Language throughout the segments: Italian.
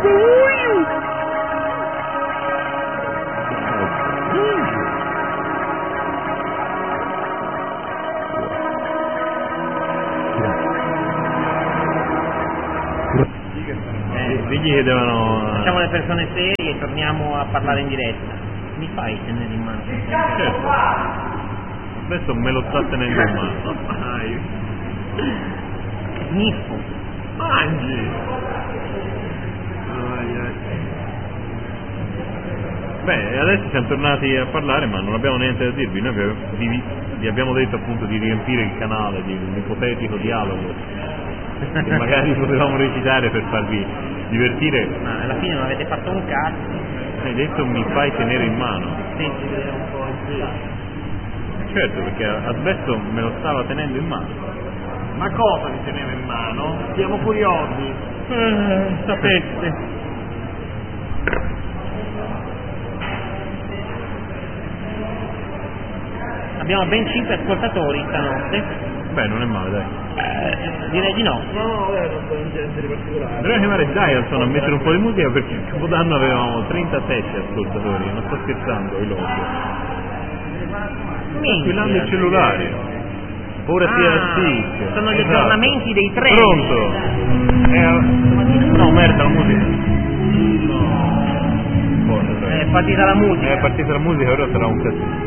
Digli che devono... Facciamo le persone serie e torniamo a parlare in diretta. Mi fai tenere in mano? Certo. Adesso me lo sta tenendo in mano. Dai. Sniffo. Mangi. Beh, adesso siamo tornati a parlare, ma non abbiamo niente da dirvi. Noi vi abbiamo detto appunto di riempire il canale di un ipotetico dialogo che magari potevamo recitare per farvi divertire. Ma alla fine non avete fatto un cazzo. Hai detto mi fai tenere in mano. Sì, un po' così. Certo, perché adesso me lo stava tenendo in mano. Ma cosa mi teneva in mano? Siamo curiosi. Sapete. Abbiamo ben 5 ascoltatori stanotte. Beh, non è male, dai. Direi di no. No, non c'è niente di particolare. Dovremmo chiamare Dialson a mettere un po' di musica perché il Capodanno avevamo 37 ascoltatori, non sto scherzando, i loro. Squillando il cellulare. Ora si assiste. Sono gli aggiornamenti dei treni. Pronto? No, merda, la musica. No. È partita la musica. È partita la musica, ora sarà un casino.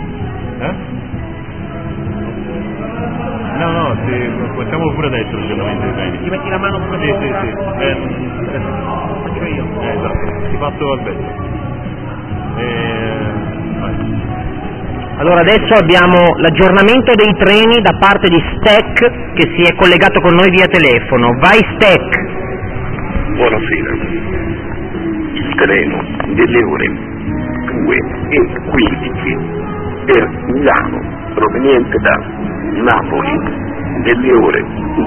No, facciamolo pure adesso l'aggiornamento dei treni. Ti metti la mano sulla Sì. faccio io. Esatto, ti passo al vetro. Vai. Allora adesso abbiamo l'aggiornamento dei treni da parte di Stack che si è collegato con noi via telefono. Vai Stack! Buonasera. Il treno delle ore 2:15 per Milano proveniente da Napoli delle ore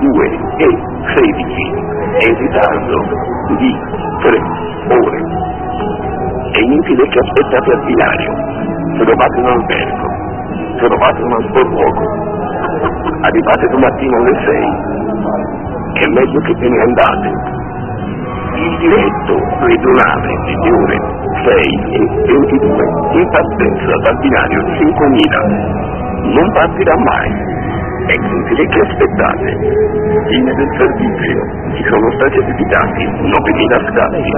2:16 è in ritardo di 3 ore. È inutile che aspettate al binario, trovate un albergo, trovate un altro luogo, arrivate domattina alle 6, è meglio che ve ne andate. Il diretto regionale delle ore 6:22 in partenza dal binario 5000 non partirà mai. È inutile che aspettate. Fine del servizio. Ci sono stati ereditati 9.000 scatti.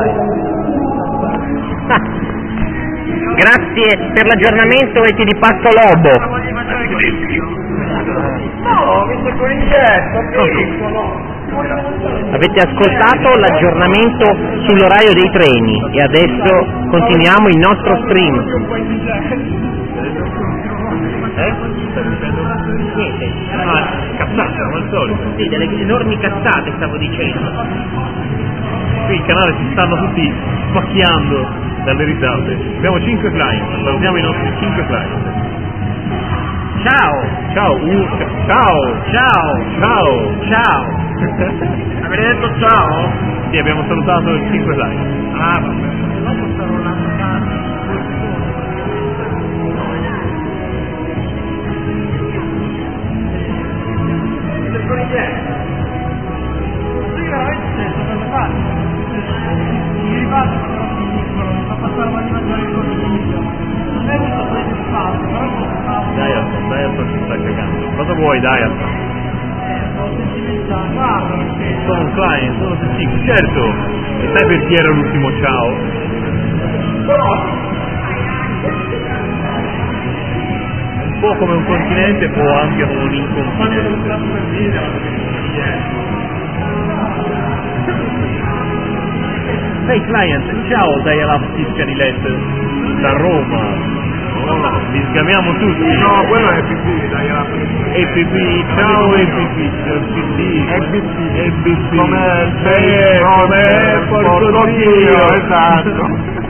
Grazie per l'aggiornamento e ti ripasso Lobo. No, visto con il Avete ascoltato l'aggiornamento sull'orario dei treni e adesso continuiamo il nostro stream. Niente. Cazzate, come al solito. Sì, delle enormi cazzate stavo dicendo. Qui il canale si stanno tutti spacchiando dalle risate. Abbiamo 5 client, salutiamo i nostri 5 client. Ciao! Ciao! Avete detto ciao? Sì, abbiamo salutato i 5 client. Ah, vabbè. Dopo sarò una sì, veramente sono fatti. Mi ripasso però piccolo, mi fa passare la mangiare il consiglio. Non è questo prende spazio, però non Dialson ci sta cagando. Cosa vuoi, Dialson? sono sentimentale, guarda perché. Sono un client, sono tutti. Certo! E sai perché era l'ultimo ciao? Un po' come un continente, può anche come un incontinente. Hey client, ciao dai alla Scanilette da Roma. Oh, li sgamiamo tutti. No, quello è PP, dai, era EPP, ciao EPP, EPP, come porco Dio, esatto.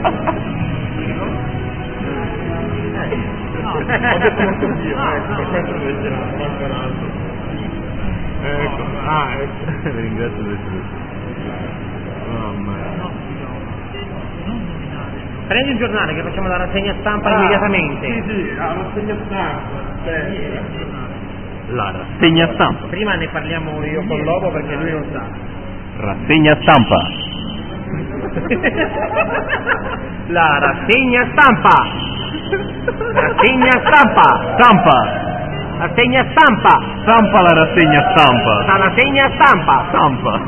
Ho detto porco Dio, per questo invece era manca un altro. Ecco, ecco. Vi ringrazio di essere qui. Mamma mia. Prendi il giornale che facciamo la rassegna stampa immediatamente. Sì, la rassegna stampa. La rassegna stampa. Prima ne parliamo io con Lobo perché lui non sa. Rassegna stampa. La rassegna stampa. Rassegna stampa. Stampa! Rassegna stampa. Stampa la rassegna stampa! La rassegna stampa. Stampa!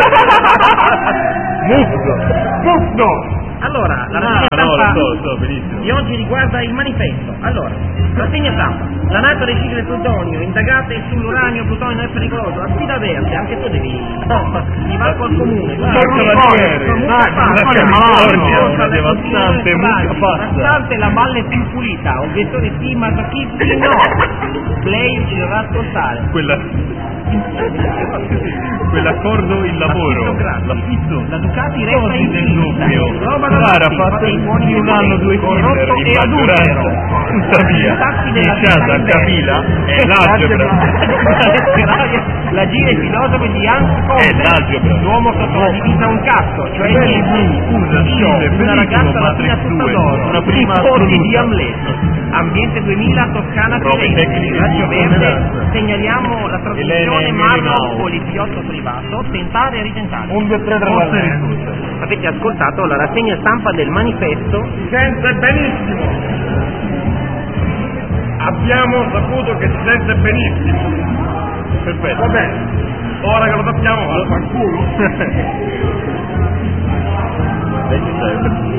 Mufno! Allora, la rassegna No, stampa lo so, benissimo. di oggi riguarda il manifesto. Allora, rassegna stampa. La NATO ricicla il plutonio, indagate sull'uranio, plutonio è pericoloso. La sfida verde, anche tu devi. Ti va col comune. Una devastante mucca pazza. Devastante la balle più pulita. Obiezione sì, masochisti no. Play ci dovrà ascoltare. Quell'accordo il lavoro. L'affitto. La Ducati resta Cose in del vita. dubbio. Roba da Sara, tutti, fatto fate i buoni in un anno 2 corrotto Kinder in e adultero. maggioranza. Tuttavia, Tassi della iniziata a capila è l'algebra. La gira i filosofi di Hans È Conte, l'algebra. l'uomo sotto la divisa un cazzo, cioè Beh, niente. scusa, Io, Stile, una ragazza bellissimo, latina Matrix tutta 2, d'oro, una prima i corsi di assoluta. Amleto, Ambiente 2000 Toscana Prove Firenze, tecniche Raggio di Verde, tolleranza. segnaliamo la trasmissione Elena e Marco Melinau. poliziotto privato, tentare e ritentare. 1, 2, 3, Forse risulta. Avete ascoltato la rassegna stampa del manifesto? Si sente benissimo. Abbiamo saputo che si sente benissimo. Perfetto. Va bene. Ora che lo sappiamo, vaffanculo. Beh, ci serve.